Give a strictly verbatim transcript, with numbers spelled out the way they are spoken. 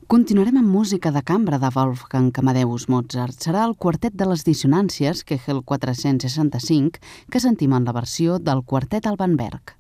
Continuarem amb música de cambra de Wolfgang Amadeus Mozart. Serà el quartet de les dissonàncies, Kegel quatre-cents seixanta-cinc, que sentim en la versió del quartet Alban Berg.